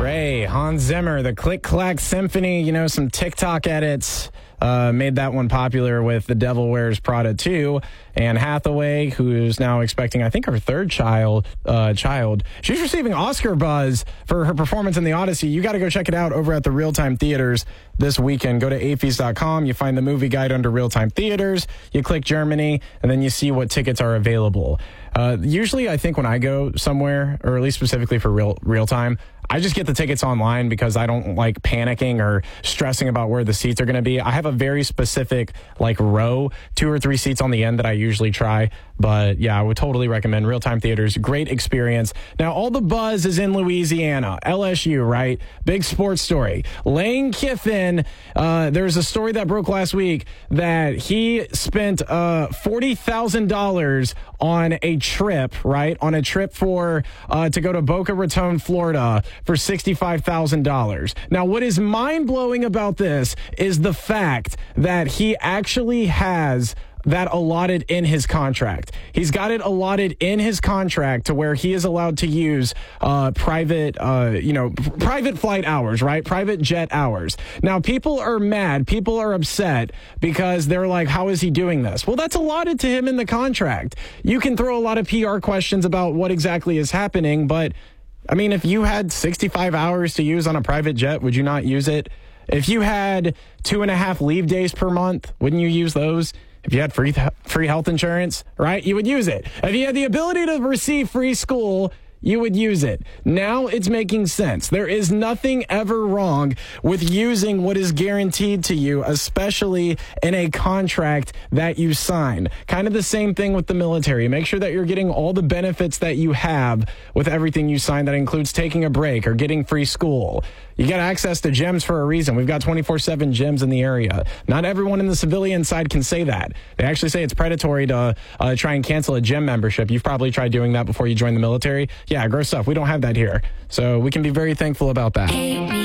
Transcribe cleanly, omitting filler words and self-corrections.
Ray, Hans Zimmer, the Click Clack Symphony, some TikTok edits made that one popular with The Devil Wears Prada 2. Anne Hathaway, who is now expecting, I think, her third child. She's receiving Oscar buzz for her performance in The Odyssey. You got to go check it out over at the Real Time Theaters this weekend. Go to afees.com. You find the movie guide under Real Time Theaters. You click Germany, and then you see what tickets are available. Usually, I think when I go somewhere, or at least specifically for real time, I just get the tickets online because I don't like panicking or stressing about where the seats are going to be. I have a very specific row, 2 or 3 seats on the end that I usually try. But yeah, I would totally recommend Real Time Theaters. Great experience. Now, all the buzz is in Louisiana. LSU, right? Big sports story. Lane Kiffin, there's a story that broke last week that he spent $40,000 on a trip, right? On a trip to go to Boca Raton, Florida for $65,000. Now, what is mind-blowing about this is the fact that he actually has that allotted in his contract. He's got it allotted in his contract to where he is allowed to use private flight hours, right? Private jet hours. Now, people are mad. People are upset because they're like, how is he doing this? Well, that's allotted to him in the contract. You can throw a lot of PR questions about what exactly is happening, but I mean, if you had 65 hours to use on a private jet, would you not use it? If you had 2.5 leave days per month, wouldn't you use those? If you had free health insurance, right, you would use it. If you had the ability to receive free school, you would use it. Now it's making sense. There is nothing ever wrong with using what is guaranteed to you, especially in a contract that you sign. Kind of the same thing with the military. Make sure that you're getting all the benefits that you have with everything you sign. That includes taking a break or getting free school. You get access to gyms for a reason. We've got 24/7 gyms in the area. Not everyone in the civilian side can say that. They actually say it's predatory to try and cancel a gym membership. You've probably tried doing that before you joined the military. Yeah, gross stuff. We don't have that here. So we can be very thankful about that.